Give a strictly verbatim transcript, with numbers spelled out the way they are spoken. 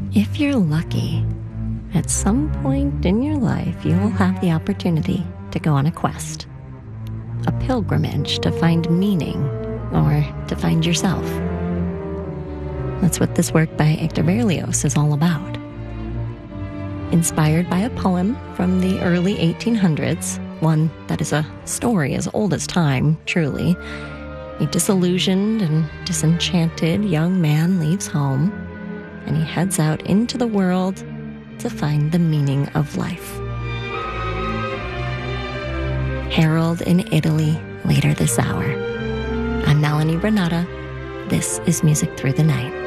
If you're lucky, at some point in your life, you will have the opportunity to go on a quest, a pilgrimage to find meaning or to find yourself. That's what this work by Hector Berlioz is all about. Inspired by a poem from the early eighteen hundreds, one that is a story as old as time, truly, a disillusioned and disenchanted young man leaves home, and he heads out into the world to find the meaning of life. Harold in Italy later this hour. I'm Melanie Bernata. This is Music Through the Night.